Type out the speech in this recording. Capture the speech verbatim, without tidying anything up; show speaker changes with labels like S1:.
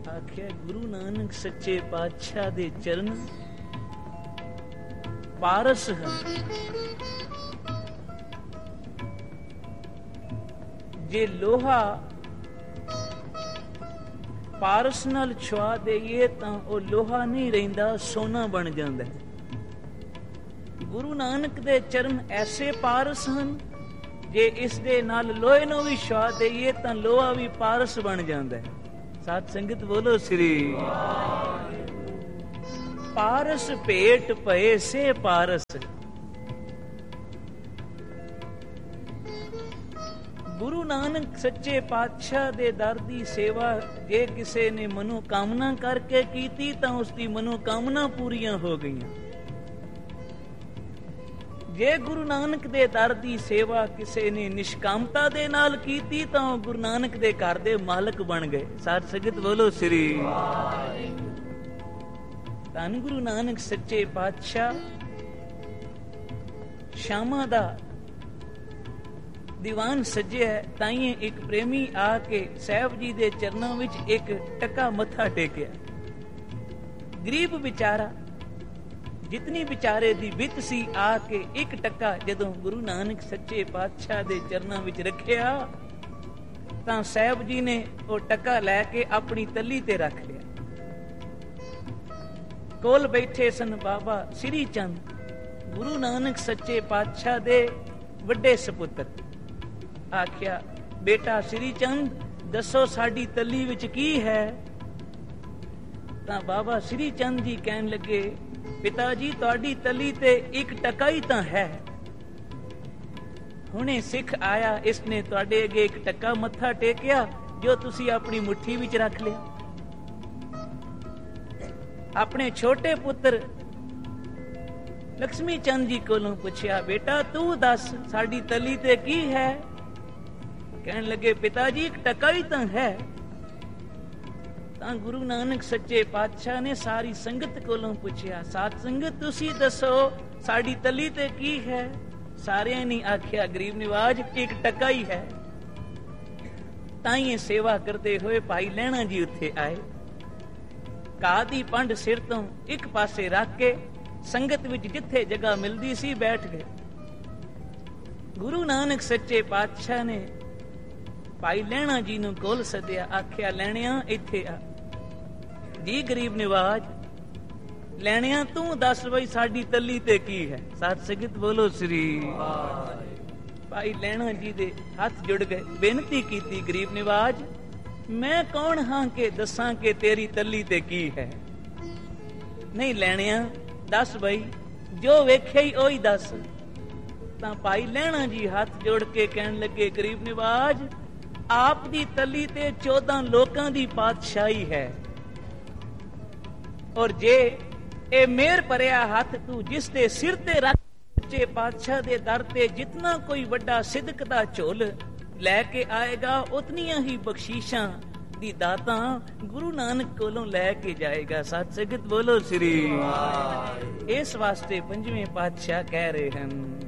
S1: ਆਖਿਆ ਗੁਰੂ ਨਾਨਕ ਸੱਚੇ ਪਾਤਸ਼ਾਹ ਦੇ ਚਰਨ ਪਾਰਸ ਹਨ। ਜੇ ਲੋਹਾ ਪਾਰਸ ਨਾਲ ਛੁਆ ਦੇਈਏ ਤਾਂ ਉਹ ਲੋਹਾ ਨਹੀਂ ਰਹਿੰਦਾ, ਸੋਨਾ ਬਣ ਜਾਂਦਾ ਹੈ। ਗੁਰੂ ਨਾਨਕ ਦੇ ਚਰਨ ਐਸੇ ਪਾਰਸ ਹਨ, ਜੇ ਇਸ ਦੇ ਨਾਲ ਲੋਹੇ ਨੂੰ ਵੀ ਛੁਆ ਦੇਈਏ ਤਾਂ ਲੋਹਾ ਵੀ ਪਾਰਸ ਬਣ ਜਾਂਦਾ ਹੈ। ਸਾਧ ਸੰਗਤ ਬੋਲੋ ਸ੍ਰੀ ਪਾਰਸ ਭੇਟ ਪਏ ਸੇ ਪਾਰਸ। ਗੁਰੂ ਨਾਨਕ ਸੱਚੇ ਪਾਤਸ਼ਾਹ ਦੇ ਦਰ ਦੀ ਸੇਵਾ ਜੇ ਕਿਸੇ ਨੇ ਮਨੋਕਾਮਨਾ ਕਰਕੇ ਕੀਤੀ ਤਾਂ ਉਸ ਦੀ ਮਨੋਕਾਮਨਾ ਪੂਰੀਆਂ ਹੋ ਗਈਆਂ। ਜੇ ਗੁਰੂ ਨਾਨਕ ਦੇ ਦਰ ਦੀ ਸੇਵਾ ਕਿਸੇ ਨੇ ਨਿਸ਼ਕਾਮਤਾ ਦੇ ਨਾਲ ਕੀਤੀ ਤਾਂ ਉਹ ਗੁਰੂ ਨਾਨਕ ਦੇ ਘਰ ਦੇ ਮਾਲਕ ਬਣ ਗਏ। ਸਾਧ ਸੰਗਤ ਬੋਲੋ ਸ੍ਰੀ ਧੰਨ ਗੁਰੂ ਨਾਨਕ ਸੱਚੇ ਪਾਤਸ਼ਾਹ ਸ਼ਾਮਾਂ ਦਾ ਦੀਵਾਨ ਸਜਿਆ। ਤਾਈਂ ਇੱਕ ਪ੍ਰੇਮੀ ਆ ਕੇ ਸਾਹਿਬ ਜੀ ਦੇ ਚਰਨਾਂ ਵਿੱਚ ਇੱਕ ਟਕਾ ਮੱਥਾ ਟੇਕਿਆ। ਗਰੀਬ ਵਿਚਾਰਾ, ਜਿਤਨੀ ਵਿਚਾਰੇ ਦੀ ਵਿੱਤ ਸੀ, ਆ ਕੇ ਇੱਕ ਟੱਕਾ ਜਦੋਂ ਗੁਰੂ ਨਾਨਕ ਸੱਚੇ ਪਾਤਸ਼ਾਹ ਦੇ ਚਰਨਾਂ ਵਿੱਚ ਰੱਖਿਆ ਤਾਂ ਸਾਹਿਬ ਜੀ ਨੇ ਉਹ ਟੱਕਾ ਲੈ ਕੇ ਆਪਣੀ ਤੱਲੀ ਤੇ ਰੱਖ ਲਿਆ। ਕੋਲ ਬੈਠੇ ਸਨ ਬਾਬਾ ਸ੍ਰੀ ਚੰਦ, ਗੁਰੂ ਨਾਨਕ ਸੱਚੇ ਪਾਤਸ਼ਾਹ ਦੇ ਵੱਡੇ ਸਪੁੱਤਰ। ਆਖਿਆ, ਬੇਟਾ ਸ੍ਰੀ ਚੰਦ, ਦੱਸੋ ਸਾਡੀ ਤੱਲੀ ਵਿੱਚ ਕੀ ਹੈ? ਤਾਂ ਬਾਬਾ ਸ੍ਰੀ ਚੰਦ ਜੀ ਕਹਿਣ ਲੱਗੇ, ਪਿਤਾ ਜੀ, ਤੁਹਾਡੀ ਤੱਲੀ ਤੇ ਇੱਕ ਟਕਾ ਹੀ ਤਾਂ ਹੈ। ਹੁਣੇ ਸਿੱਖ ਆਇਆ, ਇਸਨੇ ਤੁਹਾਡੇ ਅੱਗੇ ਇੱਕ ਟੱਕਾ ਮੱਥਾ ਟੇਕਿਆ ਜੋ ਤੁਸੀਂ ਆਪਣੀ ਮੁੱਠੀ ਵਿੱਚ ਰੱਖ ਲਿਆ। ਆਪਣੇ ਛੋਟੇ ਪੁੱਤਰ ਲక్ష్ਮੀ ਚੰਦ ਜੀ ਕੋਲੋਂ ਪੁੱਛਿਆ, ਬੇਟਾ ਤੂੰ ਦੱਸ ਸਾਡੀ ਤੱਲੀ ਤੇ ਕੀ ਹੈ? ਕਹਿਣ ਲੱਗੇ, ਪਿਤਾ ਜੀ ਇੱਕ ਟਕਾ ਹੀ ਤਾਂ ਹੈ। ਤਾਂ ਗੁਰੂ ਨਾਨਕ ਸੱਚੇ ਪਾਤਸ਼ਾਹ ਨੇ ਸਾਰੀ ਸੰਗਤ ਕੋਲੋਂ ਪੁੱਛਿਆ, ਸਾਧ ਸੰਗਤ ਤੁਸੀਂ ਦੱਸੋ ਸਾਡੀ ਤੱਲੀ ਤੇ ਕੀ ਹੈ? ਸਾਰਿਆਂ ਨੇ ਆਖਿਆ, ਗਰੀਬ ਨਿਵਾਜ ਇੱਕ ਟਕਾ ਹੀ ਹੈ। ਤਾਂ ਹੀ ਸੇਵਾ ਕਰਦੇ ਹੋਏ ਭਾਈ ਲਹਿਣਾ ਜੀ ਉੱਥੇ ਆਏ। ਘਾਹ ਦੀ ਪੰਡ ਸਿਰ ਤੋਂ ਇੱਕ ਪਾਸੇ ਰੱਖ ਕੇ ਸੰਗਤ ਵਿੱਚ ਜਿੱਥੇ ਜਗ੍ਹਾ ਮਿਲਦੀ ਸੀ ਬੈਠ ਗਏ। ਗੁਰੂ ਨਾਨਕ ਸੱਚੇ ਪਾਤਸ਼ਾਹ ਨੇ ਭਾਈ ਲਹਿਣਾ ਜੀ ਨੂੰ ਕੋਲ ਸੱਦਿਆ। ਆਖਿਆ, ਲੈਣਿਆ ਇੱਥੇ ਆ। ਜੀ ਗਰੀਬ ਨਿਵਾਜ, ਲੈਣਿਆ ਤੂੰ ਦੱਸ ਬਈ ਸਾਡੀ ਤੱਲੀ ਤੇ ਕੀ ਹੈ? ਸਾਧ ਸੰਗਤ ਬੋਲੋ ਸ੍ਰੀ। ਭਾਈ ਲਹਿਣਾ ਜੀ ਦੇ ਹੱਥ ਜੁੜ ਗਏ, ਬੇਨਤੀ ਕੀਤੀ, ਗਰੀਬ ਨਿਵਾਜ ਮੈਂ ਕੌਣ ਹਾਂ ਕਿ ਦੱਸਾਂ ਕਿ ਤੇਰੀ ਤੱਲੀ ਤੇ ਕੀ ਹੈ? ਨਹੀਂ ਲੈਣਿਆ, ਦੱਸ ਬਈ, ਜੋ ਵੇਖਿਆ ਹੀ ਉਹੀ ਦੱਸ। ਤਾਂ ਭਾਈ ਲਹਿਣਾ ਜੀ ਹੱਥ ਜੋੜ ਕੇ ਕਹਿਣ ਲੱਗੇ, ਗਰੀਬ ਨਿਵਾਜ ਆਪ ਦੀ ਤੱਲੀ ਤੇ ਚੌਦਾਂ ਲੋਕਾਂ ਦੀ ਪਾਤਸ਼ਾਹੀ ਹੈ, ਔਰ ਜੇ ਇਹ ਮੇਰ ਭਰਿਆ ਹੱਥ ਤੂੰ ਜਿਸ ਦੇ ਸਿਰ ਤੇ ਰੱਖ, ਸੱਚੇ ਪਾਤਸ਼ਾਹ ਦੇ ਦਰ ਤੇ ਜਿਤਨਾ ਕੋਈ ਵੱਡਾ ਸਿਦਕ ਦਾ ਝੋਲ ਲੈ ਕੇ ਆਏਗਾ ਉਤਨੀਆਂ ਹੀ ਬਖਸ਼ੀਸ਼ਾਂ ਦੀ ਦਾਤਾਂ ਗੁਰੂ ਨਾਨਕ ਕੋਲੋਂ ਲੈ ਕੇ ਜਾਏਗਾ। ਸਤ ਸੰਗਤ ਬੋਲੋ ਸ੍ਰੀ। ਇਸ ਵਾਸਤੇ ਪੰਜਵੇਂ ਪਾਤਸ਼ਾਹ ਕਹਿ ਰਹੇ ਹਨ,